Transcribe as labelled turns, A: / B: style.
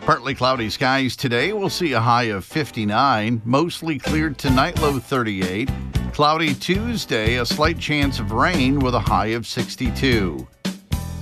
A: Partly cloudy skies today. We'll see a high of 59. Mostly cleared tonight, low 38. Cloudy Tuesday, a slight chance of rain with a high of 62.